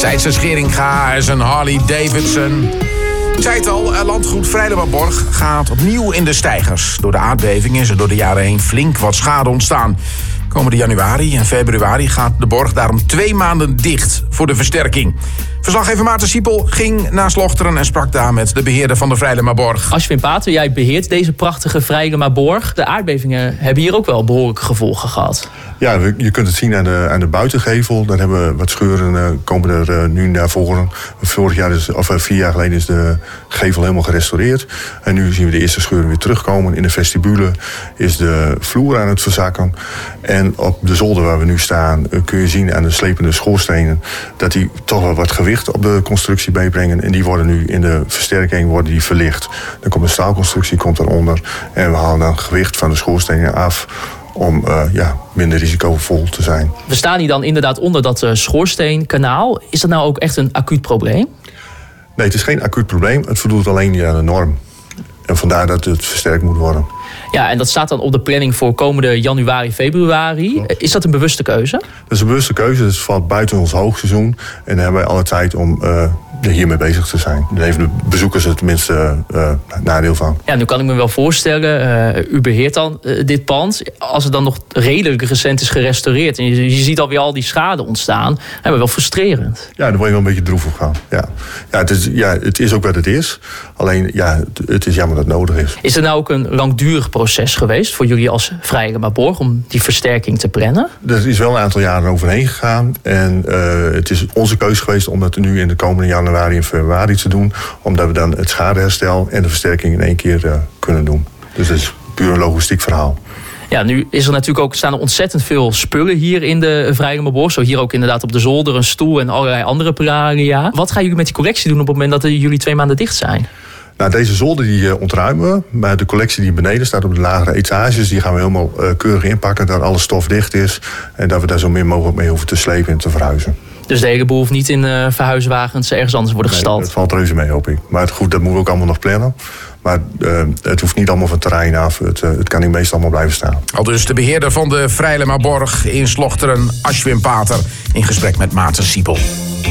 Seitse Scheringa en zijn Harley Davidson. Ik zei het al, landgoed Vrijlemaborg gaat opnieuw in de steigers. Door de aardbeving is er door de jaren heen flink wat schade ontstaan. Komende januari en februari gaat de borg daarom 2 maanden dicht voor de versterking. Verslaggever Maarten Siepel ging naar Slochteren en sprak daar met de beheerder van de Vrijlemaborg. Ashwin Pater, jij beheert deze prachtige Vrijlemaborg. De aardbevingen hebben hier ook wel behoorlijke gevolgen gehad. Ja, je kunt het zien aan de buitengevel. Daar hebben we wat scheuren, komen er nu naar voren. 4 jaar geleden is de gevel helemaal gerestaureerd. En nu zien we de eerste scheuren weer terugkomen. In de vestibule is de vloer aan het verzakken. En op de zolder waar we nu staan kun je zien aan de slepende schoorstenen dat die toch wel wat gewicht op de constructie meebrengen. En die worden nu in de versterking verlicht. Dan komt een staalconstructie eronder. En we halen dan gewicht van de schoorstenen af om minder risicovol te zijn. We staan hier dan inderdaad onder dat schoorsteenkanaal. Is dat nou ook echt een acuut probleem? Nee, het is geen acuut probleem. Het voldoet alleen aan de norm. En vandaar dat het versterkt moet worden. Ja, en dat staat dan op de planning voor komende januari, februari. Klopt. Is dat een bewuste keuze? Dat is een bewuste keuze. Dat valt buiten ons hoogseizoen. En dan hebben wij alle tijd om hiermee bezig te zijn. Dan heeft de bezoekers het tenminste nadeel van. Ja, nu kan ik me wel voorstellen, u beheert dan dit pand. Als het dan nog redelijk recent is gerestaureerd en je ziet alweer al die schade ontstaan, hebben we wel frustrerend. Ja, daar word je wel een beetje droef op gaan. Het is ook wat het is. Alleen, het is jammer dat het nodig is. Is er nou ook een langdurig proces geweest voor jullie als Vrijlemaborg om die versterking te plannen? Er is wel een aantal jaren overheen gegaan. En het is onze keuze geweest om dat nu in de komende januari en februari te doen. Omdat we dan het schadeherstel en de versterking in één keer kunnen doen. Dus het is puur een logistiek verhaal. Ja, nu is er natuurlijk ook, staan er ontzettend veel spullen hier in de Vrijlemaborg. Zo hier ook inderdaad op de zolder een stoel en allerlei andere praria. Wat gaan jullie met die collectie doen op het moment dat jullie 2 maanden dicht zijn? Nou, deze zolder die ontruimen we. Maar de collectie die beneden staat op de lagere etages, die gaan we helemaal keurig inpakken. Dat alles stof dicht is. En dat we daar zo min mogelijk mee hoeven te slepen en te verhuizen. Dus de hele boel hoeft niet in verhuiswagens ergens anders worden gestald? Nee, dat valt reuze mee, hoop ik. Maar goed, dat moeten we ook allemaal nog plannen. Maar het hoeft niet allemaal van het terrein af. Het kan hier meestal allemaal blijven staan. Al dus de beheerder van de Vrijlemaborg in Slochteren, Ashwin Pater, in gesprek met Maarten Siepel.